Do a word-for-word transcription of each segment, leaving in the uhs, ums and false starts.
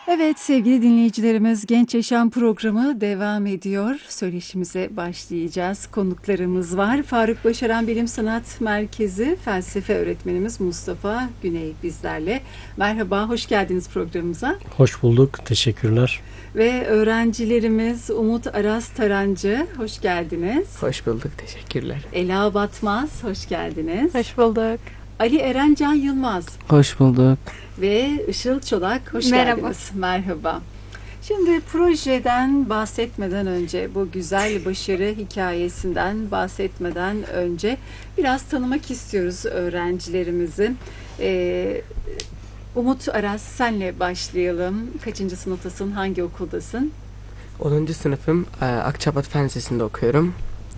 Evet sevgili dinleyicilerimiz, Genç Yaşam programı devam ediyor. Söyleşimize başlayacağız. Konuklarımız var. Faruk Başaran Bilim Sanat Merkezi felsefe öğretmenimiz Mustafa Güney bizlerle. Merhaba, hoş geldiniz programımıza. Hoş bulduk, teşekkürler. Ve öğrencilerimiz Umut Aras Tarancı, hoş geldiniz. Hoş bulduk, teşekkürler. Ela Batmaz, hoş geldiniz. Hoş bulduk. Ali Erencan Yılmaz. Hoş bulduk. Ve Işıl Çolak, hoş Merhaba. geldiniz. Merhaba. Şimdi projeden bahsetmeden önce, bu güzel başarı hikayesinden bahsetmeden önce biraz tanımak istiyoruz öğrencilerimizi. Ee, Umut Aras, senle başlayalım. Kaçıncı sınıftasın, hangi okuldasın? onuncu sınıfım, Akçabat Fen Lisesi'nde okuyorum.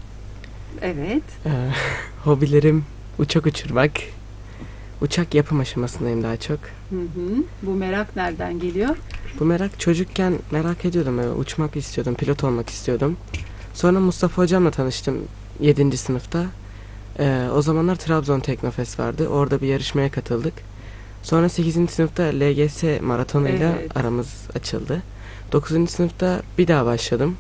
Evet. Ee, hobilerim uçak uçurmak. Uçak yapım aşamasındayım daha çok. Hı hı. Bu merak nereden geliyor? Bu merak çocukken merak ediyordum. Yani uçmak istiyordum, pilot olmak istiyordum. Sonra Mustafa hocamla tanıştım yedinci sınıfta. Ee, o zamanlar Trabzon Teknofest vardı. Orada bir yarışmaya katıldık. Sonra sekizinci sınıfta L G S maratonuyla Evet. aramız açıldı. dokuzuncu sınıfta bir daha başladım.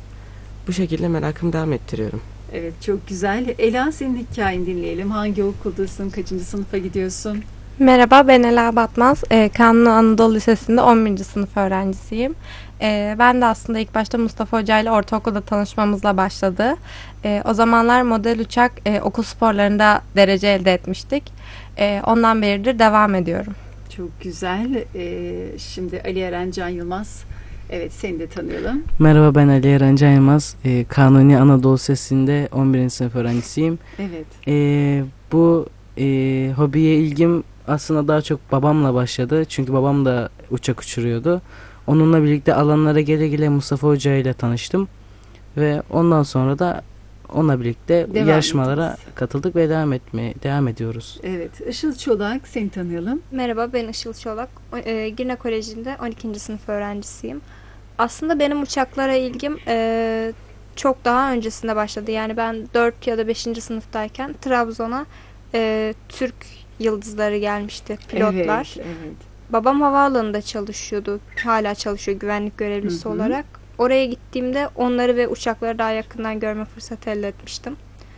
Bu şekilde merakımı devam ettiriyorum. Evet, çok güzel. Ela, senin hikayeni dinleyelim. Hangi okuldasın, kaçıncı sınıfa gidiyorsun? Merhaba, ben Ela Batmaz. Ee, Kanuni Anadolu Lisesi'nde on birinci sınıf öğrencisiyim. Ee, ben de aslında ilk başta Mustafa Hoca ile ortaokulda tanışmamızla başladı. Ee, o zamanlar model uçak e, okul sporlarında derece elde etmiştik. Ee, ondan beridir devam ediyorum. Çok güzel. Ee, şimdi Ali Erencan Yılmaz. Evet, seni de tanıyalım. Merhaba, ben Ali Erencan Yılmaz. Ee, Kanuni Anadolu Lisesi'nde on birinci sınıf öğrencisiyim. Evet. Ee, bu e, hobiye ilgim aslında daha çok babamla başladı. Çünkü babam da uçak uçuruyordu. Onunla birlikte alanlara gele gele Mustafa Hoca ile tanıştım. Ve ondan sonra da onunla birlikte Devam yarışmalara ettiniz. katıldık ve devam etmeye devam ediyoruz. Evet. Işıl Çolak, seni tanıyalım. Merhaba, ben Işıl Çolak. E, Girne Koleji'nde on ikinci sınıf öğrencisiyim. Aslında benim uçaklara ilgim e, çok daha öncesinde başladı. Yani ben dört ya da beşinci sınıftayken Trabzon'a e, Türk yıldızları gelmişti, pilotlar. Evet, evet. Babam havaalanında çalışıyordu. Hala çalışıyor güvenlik görevlisi Hı hı. olarak. Oraya gittiğimde onları ve uçakları daha yakından görme fırsatı elde etmiştim.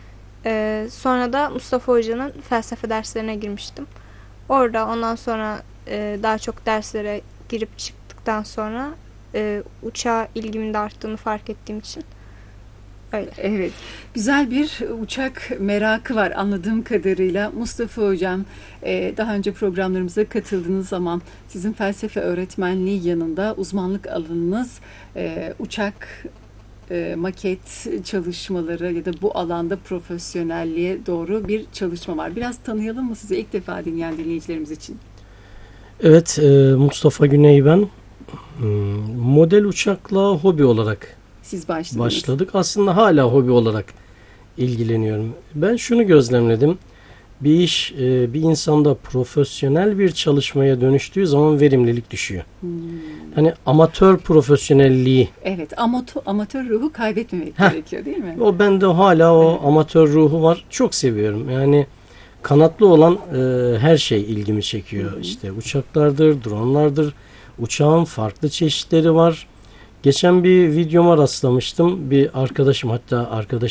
E, sonra da Mustafa Hoca'nın felsefe derslerine girmiştim. Orada ondan sonra e, daha çok derslere girip çıktıktan sonra e, uçağa ilgimin de arttığını fark ettiğim için öyle. Evet. Güzel bir uçak merakı var anladığım kadarıyla. Mustafa Hocam, e, daha önce programlarımıza katıldığınız zaman sizin felsefe öğretmenliği yanında uzmanlık alanınız e, uçak e, maket çalışmaları ya da bu alanda profesyonelliğe doğru bir çalışma var. Biraz tanıyalım mı sizi, ilk defa dinleyen dinleyicilerimiz için? Evet, e, Mustafa Güney ben. Hmm, Model uçakla hobi olarak Siz başladınız. başladık. Aslında hala hobi olarak ilgileniyorum. Ben şunu gözlemledim. Bir iş e, bir insanda profesyonel bir çalışmaya dönüştüğü zaman verimlilik düşüyor. Hmm. Hani amatör profesyonelliği, Evet, amatör, amatör ruhu kaybetmemek Heh. gerekiyor değil mi? o bende hala o Evet. amatör ruhu var. Çok seviyorum. Yani kanatlı olan e, her şey ilgimi çekiyor. Hı hı. İşte uçaklardır, dronlardır. Uçağın farklı çeşitleri var. Geçen bir videoma rastlamıştım. Bir arkadaşım, hatta arkadaşım